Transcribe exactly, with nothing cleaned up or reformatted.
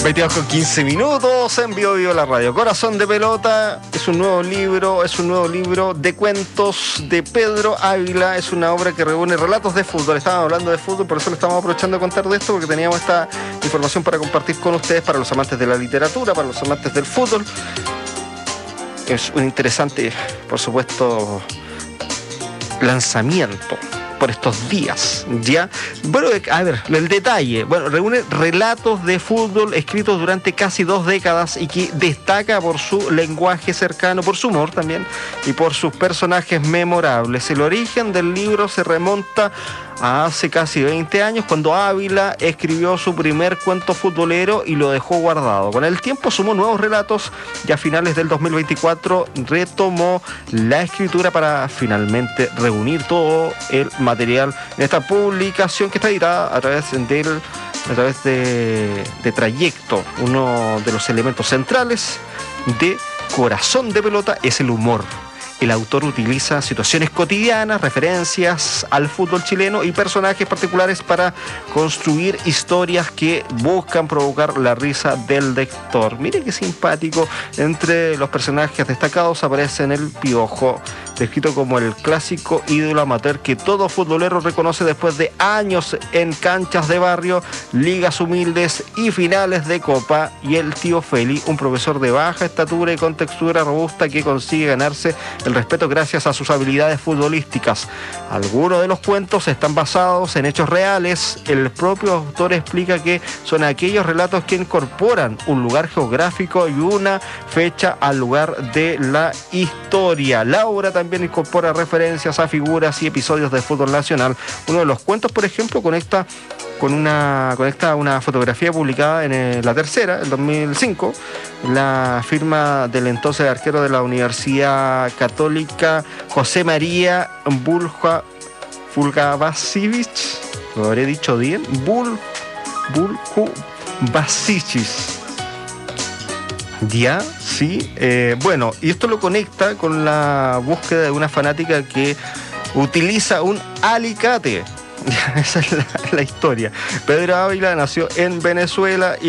veintidós con quince minutos en Vivo Vivo la Radio. Corazón de Pelota es un nuevo libro, es un nuevo libro de cuentos de Pedro Ávila. Es una obra que reúne relatos de fútbol. Estábamos hablando de fútbol, por eso le estamos aprovechando a contar de esto, porque teníamos esta información para compartir con ustedes, para los amantes de la literatura, para los amantes del fútbol. Es un interesante, por supuesto, lanzamiento por estos días, ¿ya? Bueno, a ver, el detalle. Bueno, reúne relatos de fútbol escritos durante casi dos décadas y que destaca por su lenguaje cercano, por su humor también y por sus personajes memorables. El origen del libro se remonta a hace casi veinte años, cuando Ávila escribió su primer cuento futbolero y lo dejó guardado. Con el tiempo sumó nuevos relatos y a finales del dos mil veinticuatro retomó la escritura para finalmente reunir todo el material en esta publicación que está editada a través del a través de, de Trayecto. Uno de los elementos centrales de Corazón de Pelota es el humor. El autor utiliza situaciones cotidianas, referencias al fútbol chileno y personajes particulares para construir historias que buscan provocar la risa del lector. Mire qué simpático. Entre los personajes destacados aparecen el Piojo, descrito como el clásico ídolo amateur que todo futbolero reconoce después de años en canchas de barrio, ligas humildes y finales de Copa, y el tío Feli, un profesor de baja estatura y con textura robusta que consigue ganarse el respeto gracias a sus habilidades futbolísticas. Algunos de los cuentos están basados en hechos reales. El propio autor explica que son aquellos relatos que incorporan un lugar geográfico y una fecha al lugar de la historia. La obra también incorpora referencias a figuras y episodios de fútbol nacional. Uno de los cuentos, por ejemplo, conecta con una conecta una fotografía publicada en el, la tercera, el dos mil cinco, la firma del entonces arquero de la Universidad Católica, José María Bulja Fulgavasic, lo habré dicho bien, Bul Buljubasic. Ya, sí. Eh, bueno, y esto lo conecta con la búsqueda de una fanática que utiliza un alicate. Esa es la, la historia. Pedro Ávila nació en Venezuela y